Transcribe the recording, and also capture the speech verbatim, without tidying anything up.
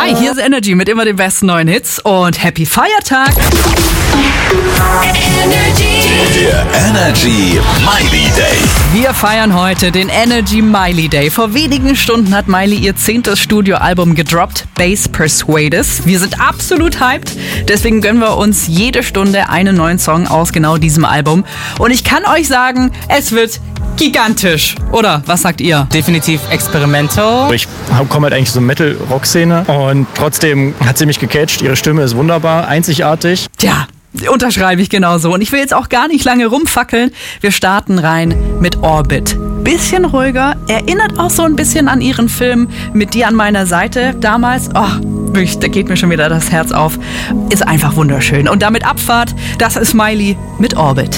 Hi, hier ist Energy mit immer den besten neuen Hits und Happy Feiertag. Der Energy Miley Day. Wir feiern heute den Energy Miley Day. Vor wenigen Stunden hat Miley ihr zehntes Studioalbum gedroppt, Bass Persuaders. Wir sind absolut hyped, deswegen gönnen wir uns jede Stunde einen neuen Song aus genau diesem Album. Und ich kann euch sagen, es wird gigantisch. Oder was sagt ihr? Definitiv experimental. Ich komme halt eigentlich so Metal-Rock-Szene und trotzdem hat sie mich gecatcht. Ihre Stimme ist wunderbar, einzigartig. Tja, unterschreibe ich genauso. Und ich will jetzt auch gar nicht lange rumfackeln. Wir starten rein mit Orbit. Bisschen ruhiger, erinnert auch so ein bisschen an ihren Film Mit dir an meiner Seite damals. Oh, wirklich, da geht mir schon wieder das Herz auf. Ist einfach wunderschön. Und damit Abfahrt, das ist Miley mit Orbit.